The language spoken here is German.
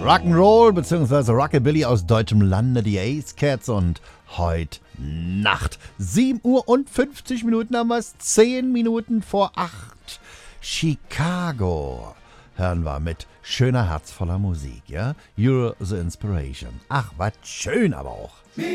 Rock'n'Roll bzw. Rockabilly aus deutschem Lande, die Ace Cats und heute Nacht. 7 Uhr und 50 Minuten haben wir es, 10 Minuten vor 8. Chicago hören wir mit schöner, herzvoller Musik, ja? You're the Inspiration. Ach, was schön aber auch.